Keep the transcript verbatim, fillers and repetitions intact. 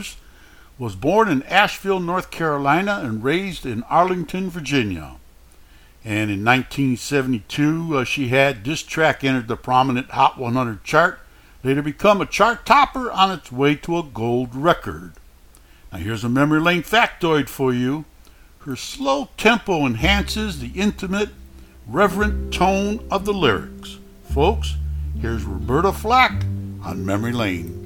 Summers was born in Asheville, North Carolina, and raised in Arlington, Virginia. And in nineteen seventy-two, uh, she had Diss Track entered the prominent Hot one hundred chart, later become a chart topper on its way to a gold record. Now here's a memory lane factoid for you. Her slow tempo enhances the intimate, reverent tone of the lyrics. Folks, here's Roberta Flack on Memory Lane.